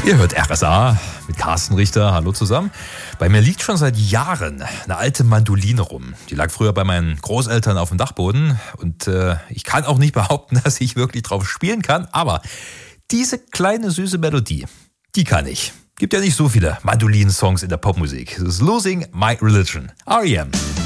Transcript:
Ihr hört RSA mit Carsten Richter. Hallo zusammen. Bei mir liegt schon seit Jahren eine alte Mandoline rum. Die lag früher bei meinen Großeltern auf dem Dachboden. Und ich kann auch nicht behaupten, dass ich wirklich drauf spielen kann. Aber diese kleine süße Melodie, die kann ich. Gibt ja nicht so viele Mandolinen-Songs in der Popmusik. Das ist Losing My Religion. R.E.M.